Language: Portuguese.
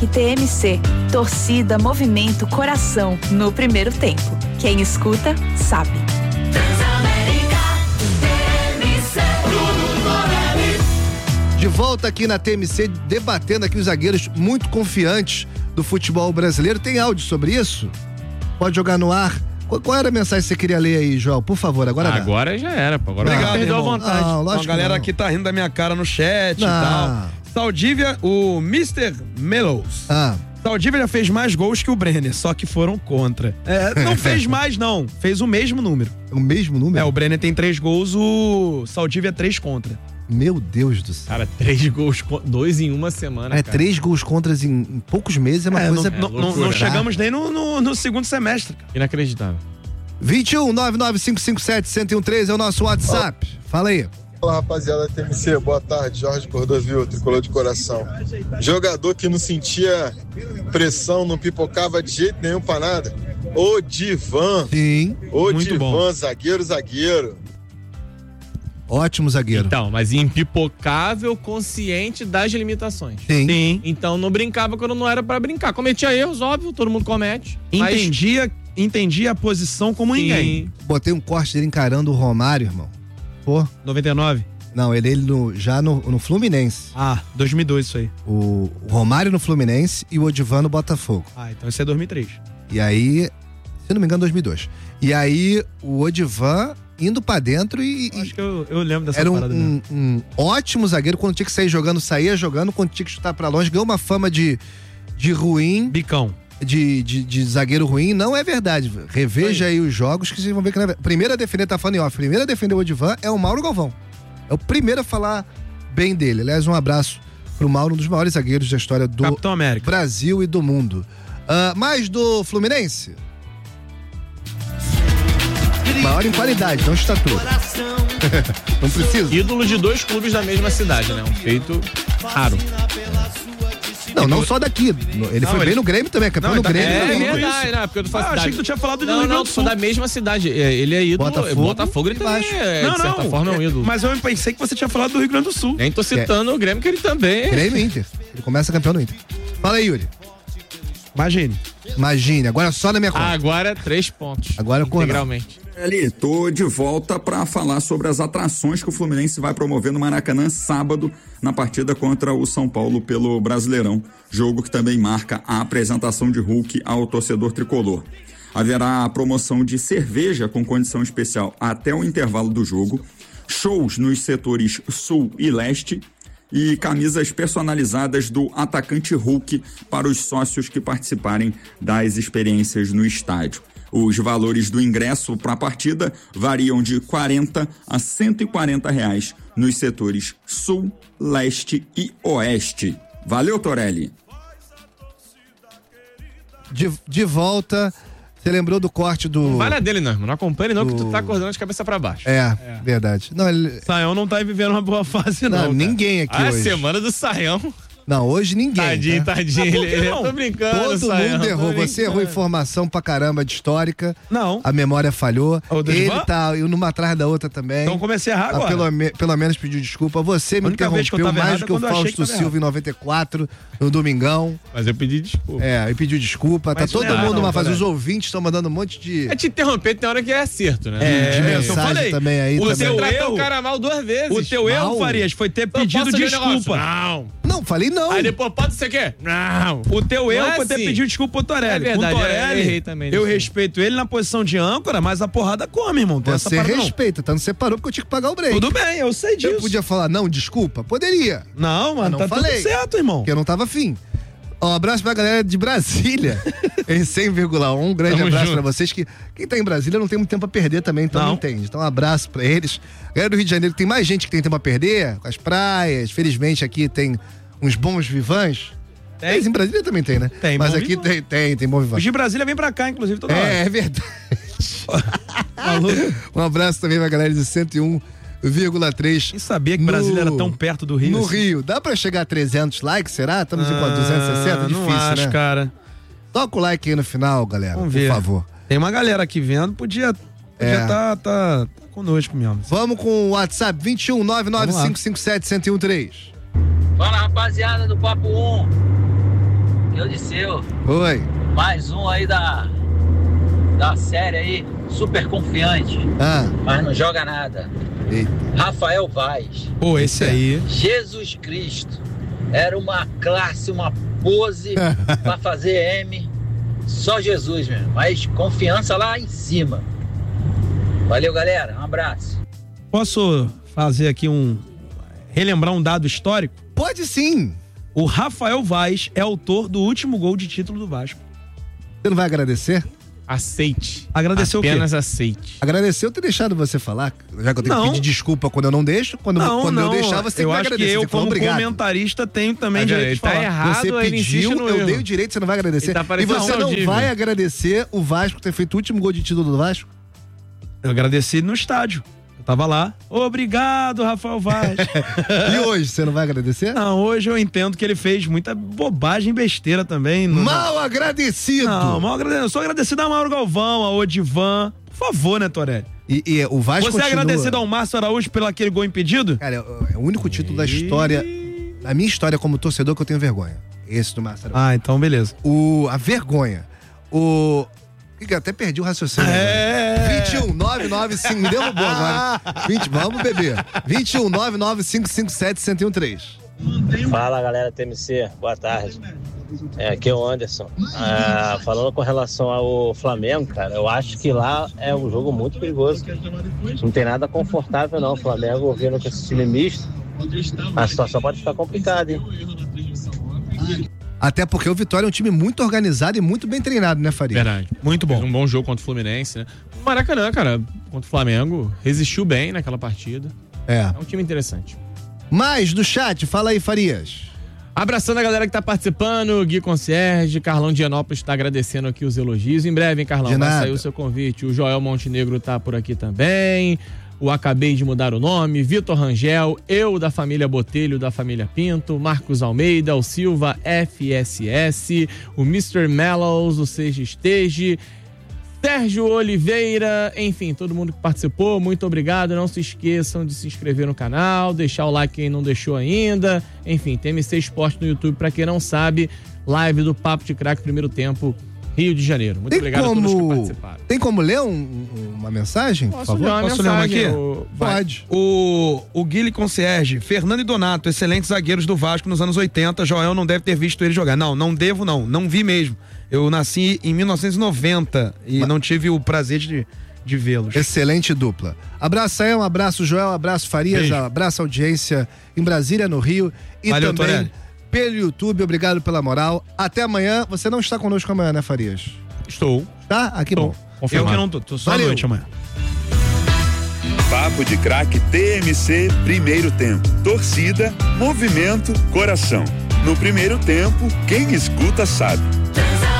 E TMC, torcida, movimento, coração, no primeiro tempo. Quem escuta, sabe. De volta aqui na TMC, debatendo aqui os zagueiros muito confiantes do futebol brasileiro. Tem áudio sobre isso? Pode jogar no ar. Qual era a mensagem que você queria ler aí, João? Por favor, agora dá. Agora já era, pô. Agora obrigado, perdeu irmão. a vontade. Não, lógico a galera aqui tá rindo da minha cara no chat e tal. Saldívia, o Mr. Mellows. Saldívia já fez mais gols que o Brenner, só que foram contra. Não fez mais, não. Fez o mesmo número. O mesmo número? O Brenner tem 3 gols, o Saldívia 3 contra. Meu Deus do céu. Cara, 3 gols, 2 em uma semana, cara. 3 gols contras em poucos meses é uma coisa... Não chegamos nem no segundo semestre, cara. Inacreditável. 21 99557 1013 é o nosso WhatsApp. Fala aí. Fala, rapaziada da TMC, boa tarde, Jorge Cordovil, tricolor de coração. Jogador que não sentia pressão, não pipocava de jeito nenhum pra nada. O Divan. Sim. O Divan, zagueiro. Ótimo zagueiro. Então, mas impipocável, consciente das limitações. Sim. Então não brincava quando não era pra brincar. Cometia erros, óbvio, todo mundo comete. Entendia a posição como ninguém. Botei um corte dele encarando o Romário, irmão. Pô. 99? Não, ele já no Fluminense. 2002 isso aí. O Romário no Fluminense e o Odivan no Botafogo. Então isso é 2003. E aí, se não me engano, 2002. E aí, o Odivan indo pra dentro acho que eu lembro dessa era parada. um ótimo zagueiro. Quando tinha que sair jogando, saía jogando. Quando tinha que chutar pra longe, ganhou uma fama de ruim. Bicão. De zagueiro ruim. Não é verdade. Reveja aí os jogos que vocês vão ver que não é verdade. Primeiro a defender, tá falando em off. Primeiro a defender o Odivan é o Mauro Galvão. É o primeiro a falar bem dele. Aliás, um abraço pro Mauro, um dos maiores zagueiros da história do Capitão América. Brasil e do mundo. Mais do Fluminense? Maior em qualidade, não estatura. Não precisa. Ídolo de 2 clubes da mesma cidade, né? Um feito raro. Não só daqui. Ele foi bem no Grêmio também, é campeão no Grêmio. É verdade, né? Porque eu tô falando achei que tu tinha falado do Rio Grande do Sul. São da mesma cidade. Ele é ídolo. Botafogo ele também de certa forma é um ídolo. Mas eu pensei que você tinha falado do Rio Grande do Sul. Nem tô citando o Grêmio, que ele também. Grêmio e Inter. Ele começa campeão no Inter. Fala aí, Yuri. Imagine, agora só na minha conta. Agora 3 pontos. Agora integralmente. Tô de volta para falar sobre as atrações que o Fluminense vai promover no Maracanã sábado na partida contra o São Paulo pelo Brasileirão, jogo que também marca a apresentação de Hulk ao torcedor tricolor. Haverá a promoção de cerveja com condição especial até o intervalo do jogo, shows nos setores sul e leste e camisas personalizadas do atacante Hulk para os sócios que participarem das experiências no estádio. Os valores do ingresso para a partida variam de R$40 a R$140 nos setores sul, leste e oeste. Valeu, Torelli! De volta, você lembrou do corte do... Não vale a dele, não, irmão. Não acompanhe não, que tu tá acordando de cabeça pra baixo. Verdade. Não, Saião não tá vivendo uma boa fase, não. Ninguém aqui hoje. A semana do Saião. Não, hoje ninguém. Tadinho. Eu tô brincando. Todo mundo errou. Você errou informação pra caramba de histórica. Não. A memória falhou. Ele tá numa atrás da outra também. Então comecei a errar agora. Pelo menos pediu desculpa. Você me interrompeu mais do que o Fausto Silva em 94, no Domingão. Mas eu pedi desculpa. E pediu desculpa. Tá todo mundo numa fase. Os ouvintes estão mandando um monte de... É te interromper, tem hora que é acerto, né? De mensagem também aí. Você tratou o cara mal 2 vezes. O teu erro, Farias, foi ter pedido desculpa. Não, falei não. Aí depois pode ser o quê? Não. O teu erro foi ter pedido desculpa pro Torelli. É verdade, o Torelli, eu errei também. Eu respeito ele na posição de âncora, mas a porrada come, irmão. Você respeita, não separou porque eu tinha que pagar o break. Tudo bem, eu sei disso. Eu podia falar, não, desculpa? Poderia. Não, mano, tá tudo certo, irmão. Porque eu não tava afim. Um abraço pra galera de Brasília, em 100,1. Um grande abraço pra vocês. Quem tá em Brasília não tem muito tempo a perder também, então não entende. Então um abraço pra eles. Galera do Rio de Janeiro, tem mais gente que tem tempo a perder, com as praias. Felizmente aqui tem uns bons vivãs. Mas em Brasília também tem, né? Tem, mas aqui tem bom vivãs. Os de Brasília vem pra cá, inclusive, toda hora. É verdade. Um abraço também pra galera de 101,3. E sabia que Brasília era tão perto do Rio? No Rio. Dá pra chegar a 300 likes, será? Estamos em 260? Difícil, não acho, né? cara. Toca o like aí no final, galera. Vamos ver. Por favor. Tem uma galera aqui vendo, podia tá conosco mesmo. Vamos com o WhatsApp 21 99557 1013. Fala, rapaziada do Papo 1. Aqui é o Odisseu. Oi. Mais um aí da série aí, super confiante. Mas não joga nada. Eita. Rafael Vaz. Pô, esse aí. Jesus Cristo. Era uma classe, uma pose pra fazer M. Só Jesus mesmo. Mas confiança lá em cima. Valeu, galera. Um abraço. Posso fazer aqui relembrar um dado histórico? Pode sim. O Rafael Vaz é autor do último gol de título do Vasco. Você não vai agradecer? Aceite. Agradecer o quê? Apenas aceite. Agradecer eu ter deixado você falar, já que eu tenho que pedir desculpa quando eu não deixo, quando eu deixar você tem que agradecer. Eu, como comentarista, tenho também direito de falar. Tá errado, você pediu, eu dei o direito, você não vai agradecer. E você não vai agradecer o Vasco ter feito o último gol de título do Vasco? Eu agradeci no estádio. Eu tava lá. Obrigado, Rafael Vaz. E hoje, você não vai agradecer? Não, hoje eu entendo que ele fez muita bobagem e besteira também. Mal agradecido! Não, mal agradecido. Eu sou agradecido a Mauro Galvão, a Odivan. Por favor, né, Torelli? E o Vasco Você é agradecido ao Márcio Araújo pelo aquele gol impedido? Cara, é o único título da história, da minha história como torcedor, que eu tenho vergonha. Esse do Márcio Araújo. Então beleza. A vergonha. Até perdi o raciocínio. 21 995, me derrubou agora. Vamos, bebê. 21 99557 1013. Fala, galera TMC, boa tarde. Aqui é o Anderson. Falando com relação ao Flamengo, cara, eu acho que lá é um jogo muito perigoso. Não tem nada confortável, não. O Flamengo vindo com esse time misto, a situação pode ficar complicada, hein? Até porque o Vitória é um time muito organizado e muito bem treinado, né, Faria? Verdade. Muito bom. Fez um bom jogo contra o Fluminense, né? O Maracanã, cara, contra o Flamengo, resistiu bem naquela partida. É um time interessante. Mais do chat, fala aí, Farias. Abraçando a galera que tá participando, Gui Concierge, Carlão de Higienópolis tá agradecendo aqui os elogios. Em breve, hein, Carlão? Vai sair o seu convite. O Joel Montenegro tá por aqui também. O Acabei de Mudar o Nome, Vitor Rangel, eu da família Botelho, da família Pinto, Marcos Almeida, o Silva FSS, o Mr. Mellows, o Seja Esteje, Sérgio Oliveira, enfim, todo mundo que participou, muito obrigado. Não se esqueçam de se inscrever no canal, deixar o like quem não deixou ainda. Enfim, TMC Esporte no YouTube, pra quem não sabe, live do Papo de Craque primeiro tempo, Rio de Janeiro. Muito obrigado a todos que participaram. Tem como ler uma mensagem, por favor? Posso ler uma aqui? Pode. O Guilherme Concierge, Fernando e Donato, excelentes zagueiros do Vasco nos anos 80. Joel não deve ter visto ele jogar. Não devo, não vi mesmo. Eu nasci em 1990 e não tive o prazer de vê-los. Excelente dupla. Abraço aí, um abraço Joel, abraço Farias, beijo. Abraço audiência em Brasília, no Rio. E valeu, também Torelli. Pelo YouTube, obrigado pela moral. Até amanhã. Você não está conosco amanhã, né, Farias? Estou. Tá? Aqui bom. Eu que não tô só à noite amanhã. Papo de Craque TMC, primeiro tempo. Torcida, movimento, coração. No primeiro tempo, quem escuta sabe.